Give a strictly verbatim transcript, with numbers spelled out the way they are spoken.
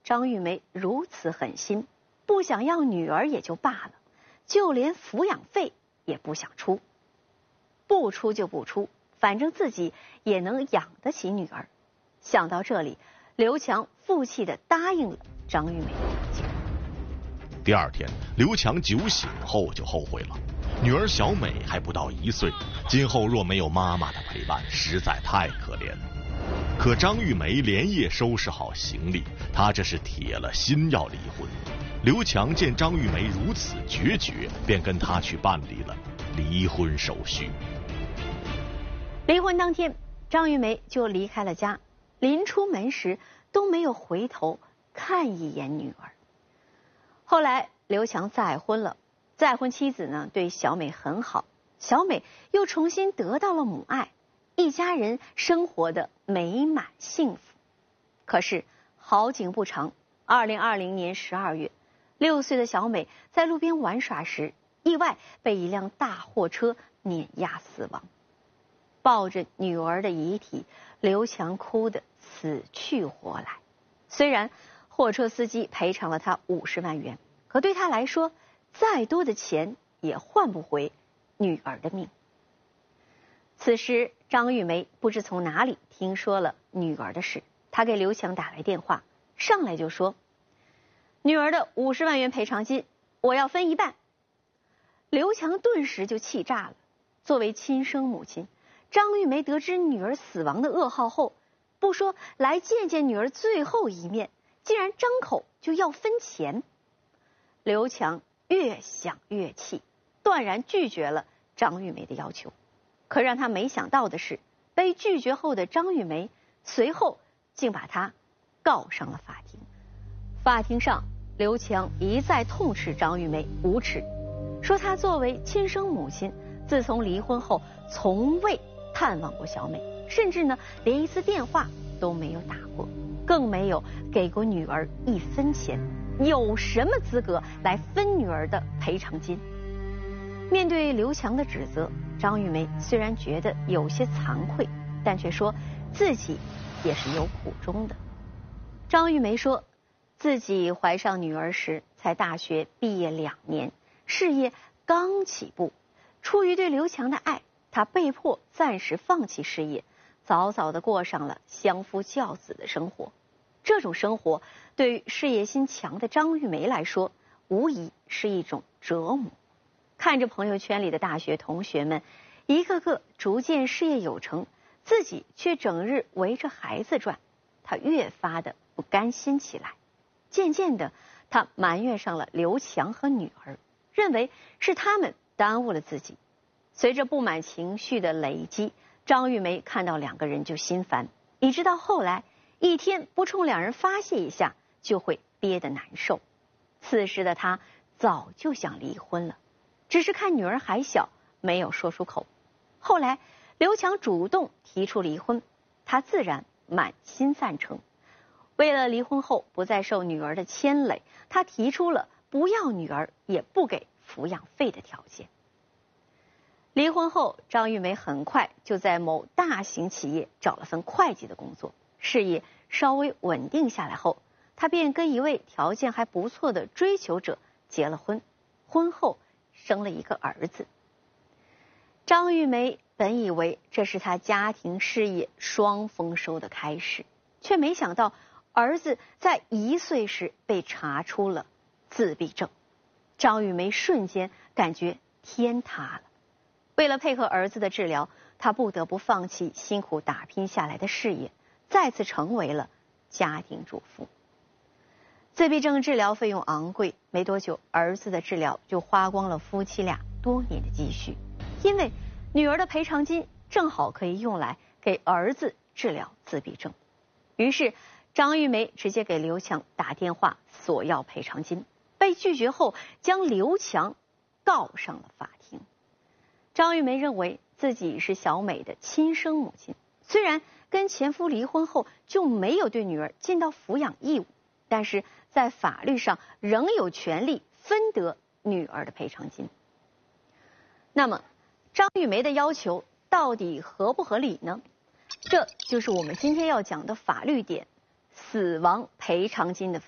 张玉梅如此狠心，不想要女儿也就罢了，就连抚养费也不想出。不出就不出，反正自己也能养得起女儿。想到这里，刘强负气地答应了张玉梅的条件。 第二天，刘强酒醒后就后悔了。女儿小美还不到一岁，今后若没有妈妈的陪伴，实在太可怜了。可张玉梅连夜收拾好行李，她这是铁了心要离婚。刘强见张玉梅如此决绝，便跟她去办理了离婚手续。 离婚当天，张玉梅就离开了家，临出门时都没有回头看一眼女儿。后来刘强再婚了，再婚妻子呢对小美很好，小美又重新得到了母爱，一家人生活的美满幸福。可是好景不长，二零二零年十二月，六岁的小美在路边玩耍时，意外被一辆大货车碾压死亡。抱着女儿的遗体，刘强哭得死去活来。虽然货车司机赔偿了他五十万元，可对他来说，再多的钱也换不回女儿的命。此时，张玉梅不知从哪里听说了女儿的事，她给刘强打来电话，上来就说：“女儿的五十万元赔偿金，我要分一半。”刘强顿时就气炸了。作为亲生母亲，张玉梅得知女儿死亡的噩耗后，不说来见见女儿最后一面，竟然张口就要分钱。刘强越想越气，断然拒绝了张玉梅的要求。可让他没想到的是，被拒绝后的张玉梅随后竟把他告上了法庭。法庭上，刘强一再痛斥张玉梅无耻，说她作为亲生母亲，自从离婚后从未探望过小美，甚至呢连一次电话都没有打过，更没有给过女儿一分钱，有什么资格来分女儿的赔偿金？面对刘强的指责，张玉梅虽然觉得有些惭愧，但却说自己也是有苦衷的。张玉梅说，自己怀上女儿时才大学毕业两年，事业刚起步，出于对刘强的爱，她被迫暂时放弃事业，早早地过上了相夫教子的生活。这种生活对于事业心强的张玉梅来说，无疑是一种折磨。看着朋友圈里的大学同学们一个个逐渐事业有成，自己却整日围着孩子转，她越发的不甘心起来。渐渐的，她埋怨上了刘强和女儿，认为是他们耽误了自己。随着不满情绪的累积，张玉梅看到两个人就心烦，一直到后来一天不冲两人发泄一下，就会憋得难受。此时的她早就想离婚了，只是看女儿还小，没有说出口。后来刘强主动提出离婚，她自然满心赞成。为了离婚后不再受女儿的牵累，她提出了不要女儿也不给抚养费的条件。离婚后，张玉梅很快就在某大型企业找了份会计的工作，事业稍微稳定下来后，她便跟一位条件还不错的追求者结了婚，婚后生了一个儿子。张玉梅本以为这是她家庭事业双丰收的开始，却没想到儿子在一岁时被查出了自闭症。张玉梅瞬间感觉天塌了。为了配合儿子的治疗，她不得不放弃辛苦打拼下来的事业，再次成为了家庭主妇。自闭症治疗费用昂贵，没多久儿子的治疗就花光了夫妻俩多年的积蓄，因为女儿的赔偿金正好可以用来给儿子治疗自闭症。于是张玉梅直接给刘强打电话索要赔偿金，被拒绝后将刘强告上了法庭。张玉梅认为自己是小美的亲生母亲，虽然跟前夫离婚后就没有对女儿尽到抚养义务，但是在法律上仍有权利分得女儿的赔偿金。那么张玉梅的要求到底合不合理呢？这就是我们今天要讲的法律点——死亡赔偿金的